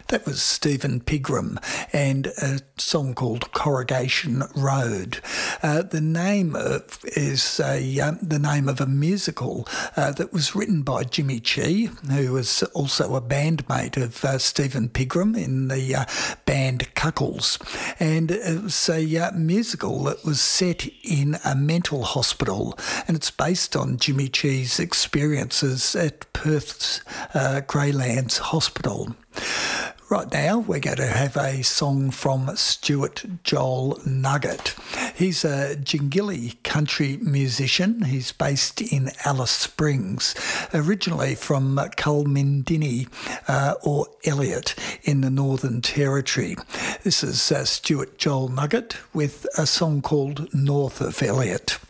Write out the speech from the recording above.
That was Stephen Pigram and a song called Corrugation Road. The name is the name of a musical that was written by Jimmy Chi, who was also a bandmate of Stephen Pigram in the band Cuccles. And it was a musical that was set in a mental hospital, and it's based on Jimmy Chi's experiences at Perth's Greylands Hospital. Right now, we're going to have a song from Stuart Joel Nugget. He's a Jingili country musician. He's based in Alice Springs, originally from Kulmindini or Elliot in the Northern Territory. This is Stuart Joel Nugget with a song called North of Elliot.